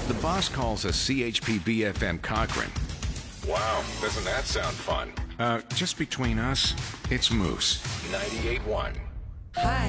The boss calls us CHP BFM Cochrane. Wow, doesn't that sound fun? Just between us, it's Moose. 98.1. Hi,